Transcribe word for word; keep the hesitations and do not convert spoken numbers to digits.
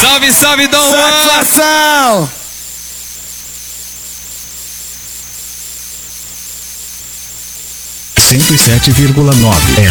Salve, salve, Dom Juan! Satisfação! cento e sete vírgula nove